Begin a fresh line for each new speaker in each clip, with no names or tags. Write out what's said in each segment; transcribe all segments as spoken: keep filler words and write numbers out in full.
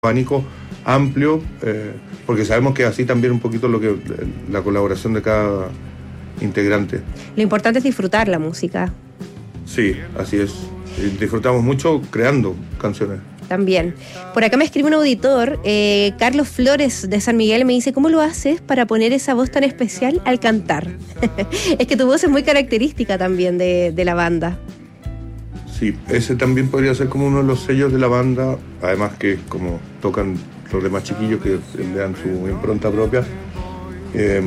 abanico amplio, eh, porque sabemos que así también un poquito lo que la colaboración de cada integrante.
Lo importante es disfrutar la música.
Sí, así es. Disfrutamos mucho creando canciones.
También. Por acá me escribe un auditor, eh, Carlos Flores de San Miguel, me dice, ¿cómo lo haces para poner esa voz tan especial al cantar? Es que tu voz es muy característica también de, de la banda.
Sí, ese también podría ser como uno de los sellos de la banda, además que como tocan los demás chiquillos que le dan su impronta propia. Eh,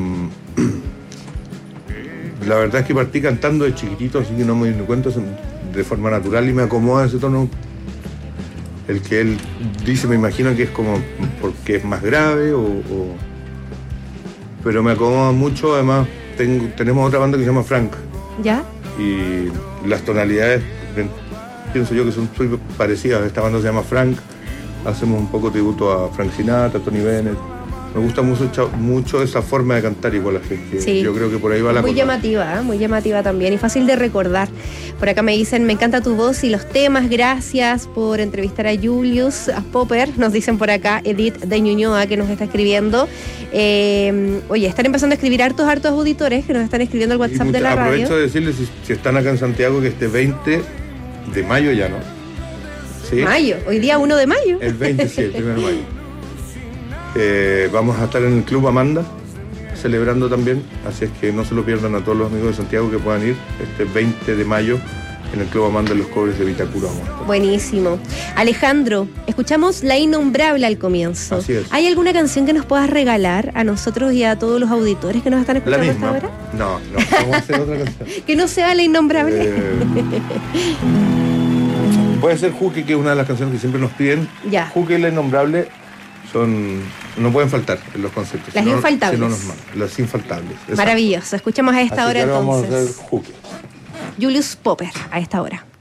la verdad es que partí cantando de chiquitito, así que no me di cuenta de forma natural y me acomoda ese tono. El que él dice, me imagino que es como porque es más grave, o, o... pero me acomoda mucho. Además, tengo, tenemos otra banda que se llama Frank.
¿Ya?
Y las tonalidades, pienso yo que son muy parecidas. Esta banda se llama Frank. Hacemos un poco tributo a Frank Sinatra, a Tony Bennett. Me gusta mucho, mucho esa forma de cantar igual, así que sí. Yo creo que por ahí va la
muy
cosa.
Muy llamativa, ¿eh? Muy llamativa también y fácil de recordar. Por acá me dicen, me encanta tu voz y los temas, gracias por entrevistar a Julius a Popper, nos dicen por acá Edith de Ñuñoa que nos está escribiendo. Eh, oye, están empezando a escribir hartos, hartos auditores que nos están escribiendo al WhatsApp mucha, de la
aprovecho
radio.
Aprovecho de decirles, si, si están acá en Santiago, que este veinte de mayo ya, ¿no?
¿Sí? Mayo, hoy día uno de mayo.
El veinte, sí, el primero de mayo. Eh, vamos a estar en el Club Amanda celebrando también, así es que no se lo pierdan a todos los amigos de Santiago que puedan ir este veinte de mayo en el Club Amanda en Los Cobres de Vitacura.
Buenísimo. Alejandro, escuchamos La Innombrable al comienzo.
Así es.
¿Hay alguna canción que nos puedas regalar a nosotros y a todos los auditores que nos están escuchando
¿La misma?
hasta ahora?
No, no, vamos a hacer otra canción.
Que no sea La Innombrable.
Eh, puede ser Juque, que es una de las canciones que siempre nos piden.
Ya.
Juque y La Innombrable son, no pueden faltar en los conciertos.
Las
sino,
infaltables.
Sino nos mandan, las infaltables. Exacto.
Maravilloso. Escuchamos a esta
Así
hora
que ahora
entonces.
Vamos a hacer Juque.
Julius Popper a esta hora.